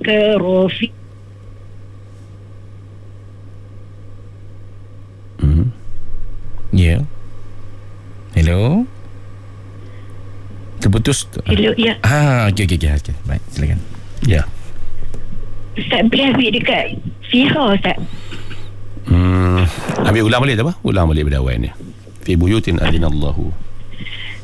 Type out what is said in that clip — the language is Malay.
Kerofi. Ya. Hello. Terputus. Hello, ya. Okey. Baik, silakan. Ya. Ustaz, boleh ambil dekat Fiha, Ustaz? Ambil ulang balik apa? Ulang balik pada awal ni. Fi buyutin adinallahu.